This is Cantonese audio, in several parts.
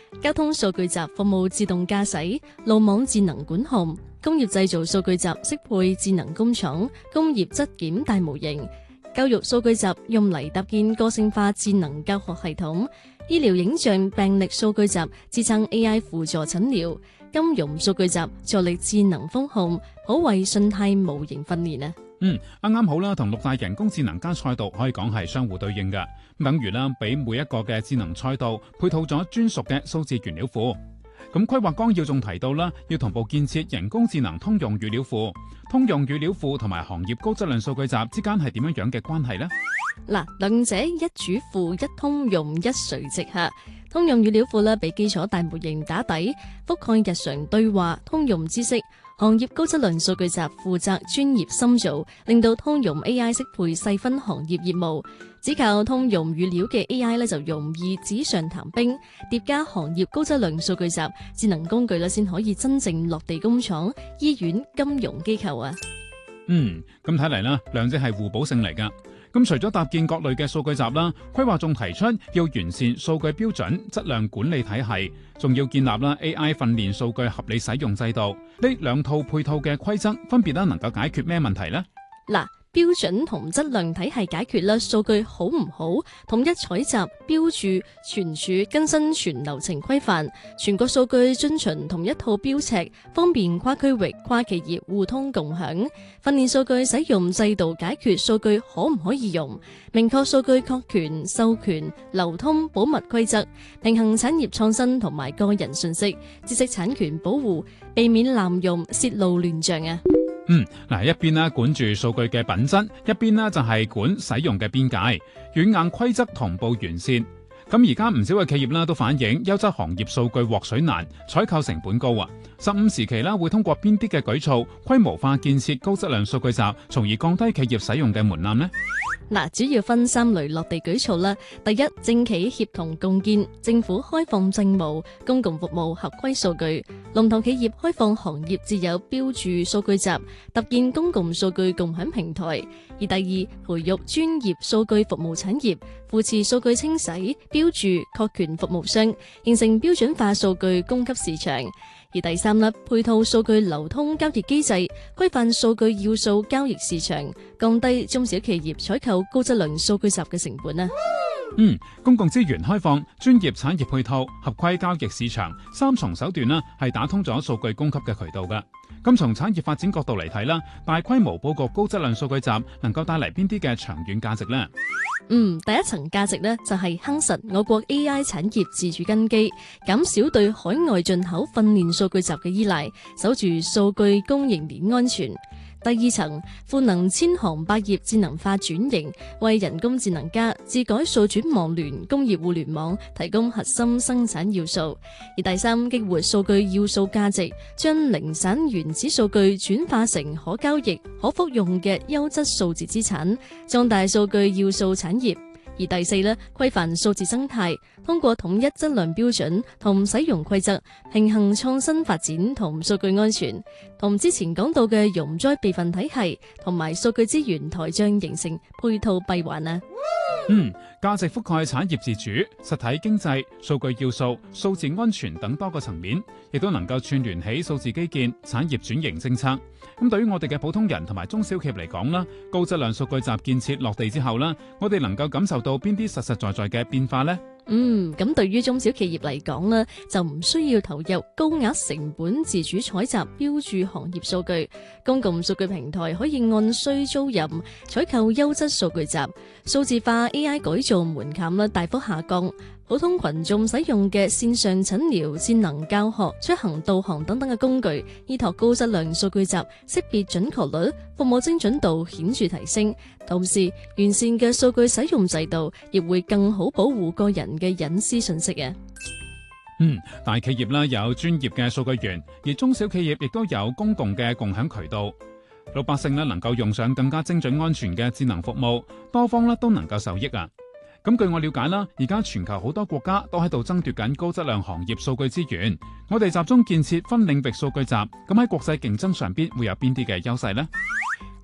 交通數據集服務自動駕駛、路網智能管控、工業製造數據集適配智能工廠、工業質檢大模型、教育數據集用嚟搭建個性化智能教學系統、醫療影像病歷數據集支撐 AI 輔助診療、金融數據集助力智能風控，可謂信貸模型訓練啊！ 啱啱好啦，同六大人工智能加賽道可以講係相互對應嘅，等於啦，俾每一個嘅智能賽道配套咗專屬嘅數字原料庫。咁規劃綱要仲提到啦，要同步建設人工智能通用語料庫。通用語料庫同埋行業高質量數據集之間係點樣嘅關係呢？ 嗱，兩者一主庫、一通用、一垂直下。通用語料庫俾基礎大模型打底，覆蓋日常對話通用知識。行業高質量數據集負責專業深造，令到通用 AI 適配細分行業業務。只靠通用語料嘅 AI 就容易紙上談兵，疊加行業高質量數據集智能工具先可以真正落地工廠、醫院、金融機構啊。 咁睇嚟啦，兩者係互補性嚟噶。咁除咗搭建各類嘅數據集啦，規劃仲提出要完善數據標準、質量管理體系，仲要建立啦 AI 訓練數據合理使用制度。呢兩套配套嘅規則分別能夠解決咩問題呢？ 嗱，標準同質量體系解決啦，數據好唔好，統一採集、標注、存儲、更新全流程規範，全國數據遵循同一套標尺，方便跨區域、跨企業互通共享。訓練數據使用制度解決數據可唔可以用，明確數據確權、授權、流通、保密規則，平衡產業創新同埋個人信息、知識產權保護，避免濫用、泄露亂象啊！ 一邊管住數據嘅品質，一邊就係管使用嘅邊界，軟硬規則同步完善。咁而家唔少嘅企業都反映優質行業數據獲取難，採購成本高啊。15時期會通過邊啲嘅舉措規模化建設高質量數據集，從而降低企業使用嘅門檻呢？ 主要分3類落地舉措啦。第一，政企協同共建，政府開放政務、公共服務合規數據，龍頭企業開放行業自有標注數據集，搭建公共數據共享平台。而第二，培育專業數據服務產業，扶持數據清洗、標注、確權服務商，形成標準化數據供給市場。而第三，配套數據流通交易機制，規範數據要素交易市場，降低中小企業採購高質量數據集嘅成本啊！ 公共資源開放、專業產業配套、合規交易市場3重手段係打通咗數據供給嘅渠道㗎。咁從產業發展角度嚟睇啦，大規模佈局高質量數據集能夠帶嚟邊啲嘅長遠價值呢？ 第一層價值就係夯實我國 AI 產業自主根基，減少對海外進口訓練數據集嘅依賴，守住數據供應鏈安全。第二層，賦能千行百業智能化轉型，為人工智能加智改數轉網聯、工業互聯網提供核心生產要素。而第三，激活數據要素價值，將零散原始數據轉化成可交易、可複用嘅優質數字資產，壯大數據要素產業。而第四，規範數字生態，通過統一質量標準同使用規則，平衡創新發展同數據安全，同之前講到嘅容災備份體系同埋數據資源台帳形成配套閉環啊！ 價值覆蓋產業自主、實體經濟、數據要素、數字安全等多個層面，亦都能夠串聯起數字基建、產業轉型政策。咁對於我哋嘅普通人同埋中小企業嚟講啦，高質量數據集建設落地之後啦，我哋能夠感受到邊啲實實在在嘅變化呢？ 咁對於中小企業嚟講呢，就唔需要投入高額成本自主採集標注行業數據，公共數據平台可以按需租賃採購優質數據集，數字化 AI 改造門檻大幅下降。普通群眾使用嘅線上診療、智能教學、出行導航等等嘅工具，依託高質量數據集，識別準確率、服務精準度顯著提升。同時，完善嘅數據使用制度，亦會更好保護個人嘅隱私信息嘅。 大企業有專業嘅數據源，而中小企業亦都有公共嘅共享渠道。老百姓能夠用上更加精準安全嘅智能服務，多方都能夠受益啊！咁據我了解啦，而家全球好多國家都喺度爭奪緊高質量行業數據資源。我哋集中建設分領域數據集，咁喺國際競爭上邊會有邊啲嘅優勢呢？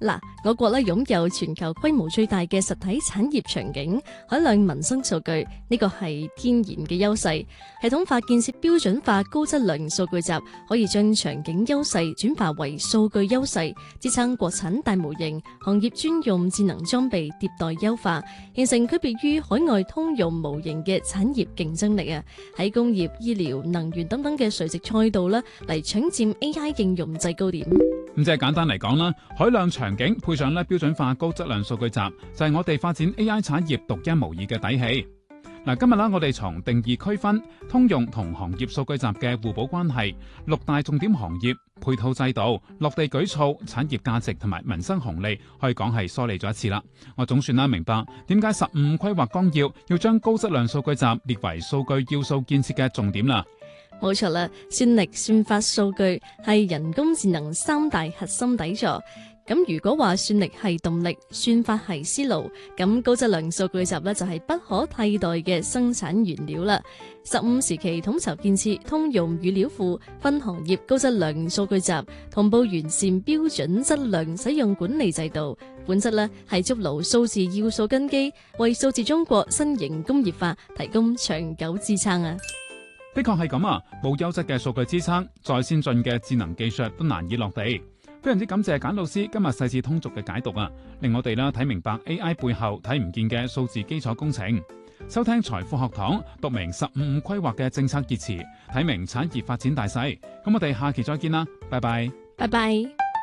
嗱，我國咧擁有全球規模最大嘅實體產業場景、海量民生數據，呢個係天然嘅優勢。系統化建設標準化高質量數據集，可以將場景優勢轉化為數據優勢，支撐國產大模型、行業專用智能裝備迭代優化，形成區別於海外通用模型嘅產業競爭力啊！喺工業、醫療、能源等等嘅垂直賽道咧，嚟搶佔 AI 應用制高點。 咁即係簡單嚟講啦，海量場景配上咧標準化高質量數據集，就係我哋發展 AI 產業獨一無二嘅底氣。嗱，今日啦，我哋從定義區分通用同行業數據集嘅互補關係、6大重點行業、配套制度、落地舉措、產業價值同埋民生紅利，可以講係梳理咗一次啦。我總算啦明白點解15規劃綱要將高質量數據集列為數據要素建設嘅重點啦。 冇錯啦，算力、算法、數據係人工智能3大核心底座。咁如果話算力係動力，算法係思路，咁高質量數據集呢就係不可替代嘅生產原料啦。15時期統籌建設通用語料庫，分行業高質量數據集，同步完善標準質量使用管理制度，本質呢係築牢數字要素根基，為數字中國新型工業化提供長久支撐啊！ 的確係咁啊，冇優質嘅數據支撐，再先進嘅智能技術都難以落地。非常之感謝簡老師今日細緻通俗嘅解讀啊，令我哋啦睇明白 AI 背後睇唔見嘅數字基礎工程。收聽財富學堂，讀明15規劃嘅政策熱詞，睇明產業發展大勢。咁我哋下期再見啦，拜拜。 拜拜。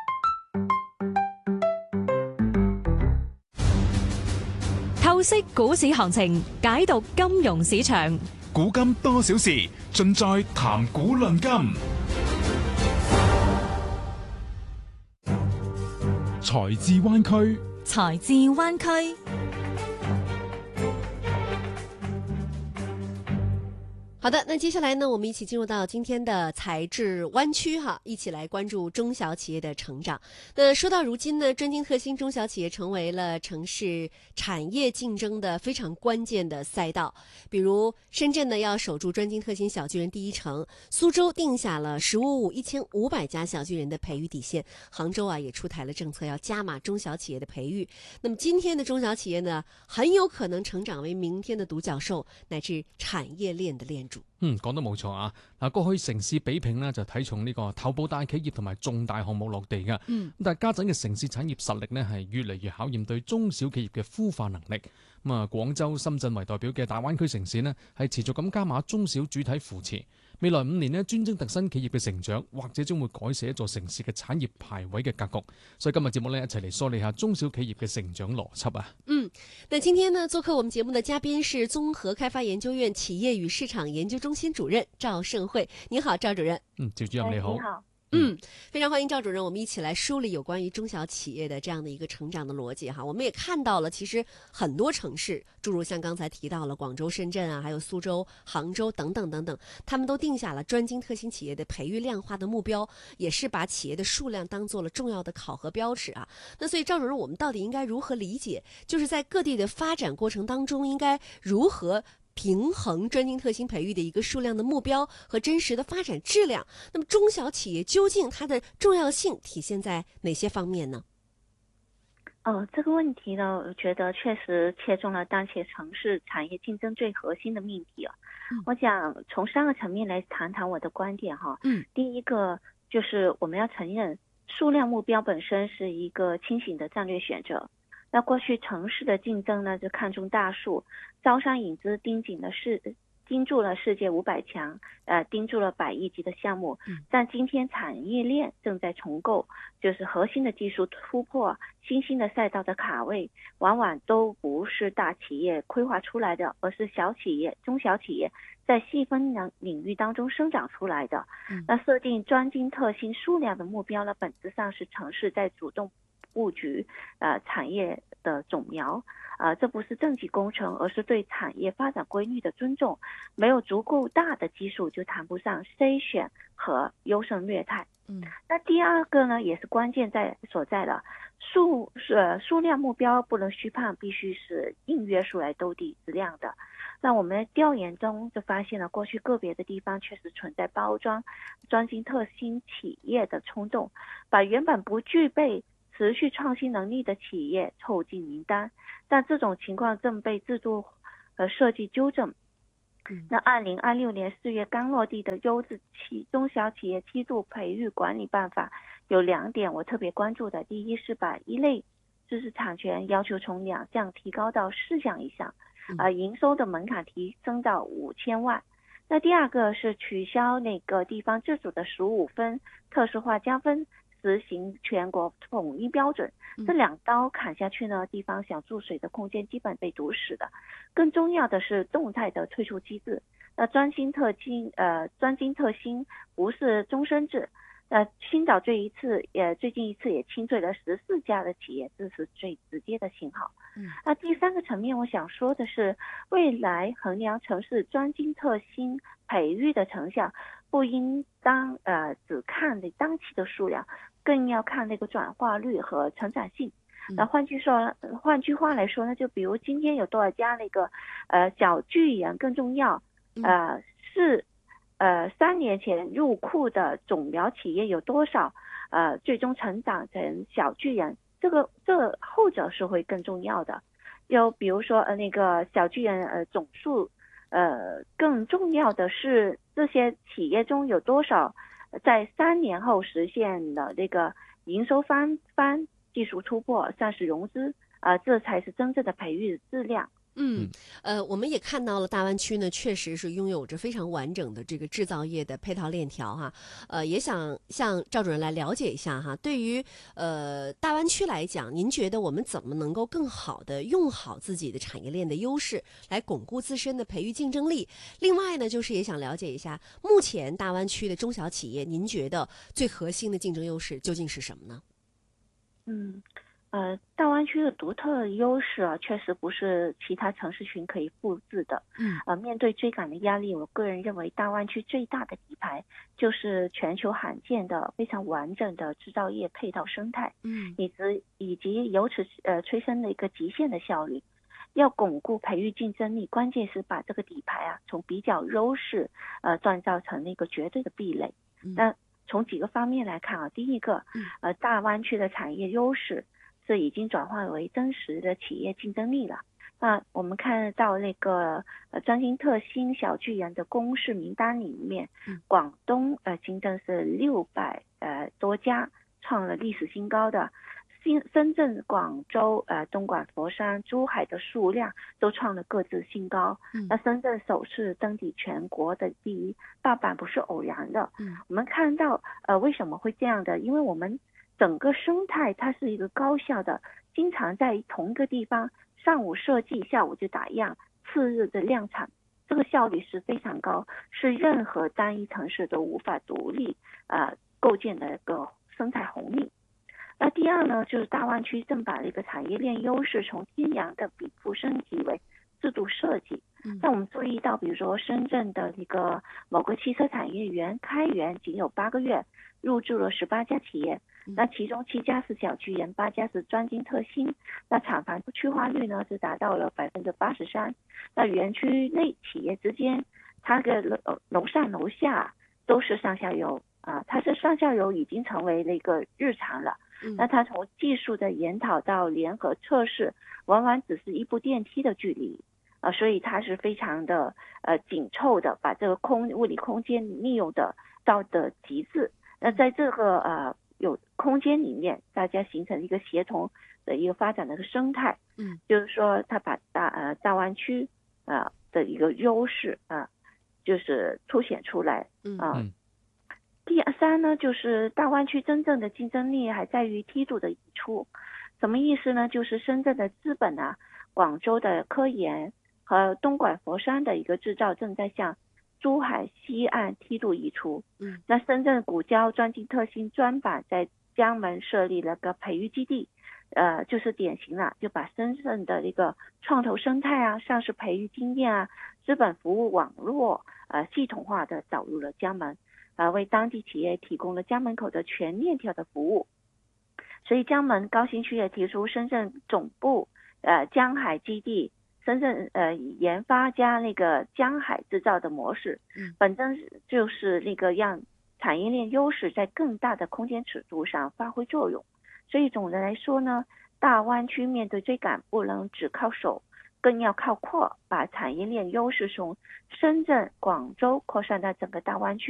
透析股市行情，解讀金融市場。 古今多少事，盡在談古論今。財智灣區， 財智灣區。 好的，那接下來呢，我們一起進入到今天的財智灣區哈，一起來關注中小企業的成長。那說到如今呢，專精特新中小企業成為了城市產業競爭的非常關鍵的賽道。比如深圳呢要守住專精特新小巨人第一城，蘇州定下了1500家小巨人的培育底線，杭州啊也出台了政策要加碼中小企業的培育。那麼今天的中小企業呢，很有可能成長為明天的獨角獸，乃至產業鏈的鏈。 講得冇錯啊！嗱，過去城市比拼呢就睇重呢個頭部大企業同埋重大項目落地㗎。但係家陣嘅城市產業實力呢係越嚟越考驗對中小企業嘅孵化能力。咁啊，廣州、深圳為代表嘅大灣區城市呢係持續咁加碼中小主體扶持。未來5年呢，專精特新企業嘅成長，或者將會改寫一座城市嘅產業排位嘅格局。所以今日節目呢，一齊嚟梳理下中小企業嘅成長邏輯啊！ 那今天呢，做客我們節目的嘉賓是綜合開發研究院企業與市場研究中心主任趙盛慧。你好，趙主任。 趙主任你好。 你好。非常歡迎趙主任，我們一起來梳理有關於中小企業的這樣的一個成長的邏輯哈。我們也看到了，其實很多城市，諸如像剛才提到了廣州、深圳啊，還有蘇州、杭州等等等等，他們都定下了專精特新企業的培育量化的目標，也是把企業的數量當做了重要的考核標尺啊。那所以趙主任，我們到底應該如何理解，就是在各地的發展過程當中，應該如何平衡專精特新培育的一個數量的目標和真實的發展質量？那麼中小企業究竟它的重要性體現在哪些方面呢？ 這個問題呢，我覺得確實切中了當前城市產業競爭最核心的命題啊。我想從3個層面來談談我的觀點哈。第一個就是我們要承認數量目標本身是一個清醒的戰略選擇。那過去城市的競爭呢，就看重大數，招商引資盯住了世界500強，盯住了100億級的項目。但今天產業鏈正在重構，就是核心的技術突破、新興的賽道的卡位，往往都不是大企業規劃出來的，而是小企業、中小企業在細分領域當中生長出來的。那設定專精特新數量的目標呢，本質上是城市在主動布局產業的種苗，這不是政績工程，而是對產業發展規律的尊重。沒有足夠大的基數，就談不上篩選和優勝劣汰。那第二個呢，也是關鍵所在的數量目標不能虛胖，必須是硬約出來鬥底質量的。那我們調研中就發現了，過去個別的地方確實存在包裝專精特新企業的衝動，把原本不具備持续创新能力的企业凑进名单，但这种情况正被制度和设计纠正。那2026年4月刚落地的优质中小企业梯度培育管理办法有2点我特别关注的。第一是把一类知识产权要求从2项提高到4项以上，营收的门槛提升到5000万。那第二个是取消那个地方自主的15分特殊化加分，实行全国统一标准。这2刀砍下去呢，地方想注水的空间基本被堵死的。更重要的是动态的退出机制。那专精特新不是终身制。青岛最近一次也清退了14家的企业，这是最直接的信号。那第3个层面我想说的是，未来衡量城市专精特新培育的成效，不应当只看那当期的数量，更要看那个转化率和成长性。那换句话来说呢，就比如今天有多少家那个小巨人更重要，是3年前入库的种苗企业有多少最终成长成小巨人，这后者是会更重要的。就比如说那个小巨人总数，更重要的是这些企业中有多少在3年后实现了那个营收翻番、技术突破、上市融资，这才是真正的培育质量。 我们也看到了大湾区呢，确实是拥有着非常完整的这个制造业的配套链条哈。也想向赵主任来了解一下哈，对于大湾区来讲，您觉得我们怎么能够更好的用好自己的产业链的优势，来巩固自身的培育竞争力？另外呢，就是也想了解一下，目前大湾区的中小企业，您觉得最核心的竞争优势究竟是什么呢？ 大湾区的独特优势确实不是其他城市群可以复制的。面对追赶的压力，我个人认为大湾区最大的底牌就是全球罕见的非常完整的制造业配套生态，以及由此催生的一个极限的效率。要巩固培育竞争力，关键是把这个底牌从比较优势锻造成那个绝对的壁垒。那从几个方面来看第一个，大湾区的产业优势是已经转换为真实的企业竞争力了。我们看到那个专精特新小巨人的公示名单里面，广东新增是600多家，创了历史新高的。深圳、广州、东莞、佛山、珠海的数量都创了各自新高。那深圳首次登顶全国的第一，大阪不是偶然的。我们看到为什么会这样的？因为我们整个生态它是一个高效的，经常在同一个地方上午设计，下午就打样，次日的量产，这个效率是非常高，是任何单一城市都无法独立构建的一个生态红利。那第二呢，就是大湾区正把这个产业链优势从天然的禀赋升级为制度设计。那我们注意到，比如说深圳的这个某个汽车产业园开园仅有8个月，入驻了18家企业，那其中7家是小巨人，8家是专精特新。那厂房去化率呢是达到了83%。那园区内企业之间，它的楼上楼下都是上下游它是上下游已经成为了一个日常了。那它从技术的研讨到联合测试，往往只是1部电梯的距离所以它是非常的紧凑的，把这个物理空间利用到的极致。那在这个有空间里面，大家形成一个协同的一个发展的一个生态。就是说它把大湾区的一个优势就是凸显出来第3呢，就是大湾区真正的竞争力还在于梯度的移出。什么意思呢？就是深圳的资本广州的科研和东莞佛山的一个制造正在向珠海西岸梯度移出。那深圳古交专精特新专板在江门设立了个培育基地，就是典型了，就把深圳的一个创投生态上市培育经验资本服务网络系统化的导入了江门。为当地企业提供了家门口的全链条的服务。所以江门高新区也提出深圳总部江海基地，深圳研发加那个江海制造的模式，本身就是那个让产业链优势在更大的空间尺度上发挥作用。 所以总的来说呢，大湾区面对追赶不能只靠手，更要靠扩，把产业链优势从深圳、广州扩散到整个大湾区。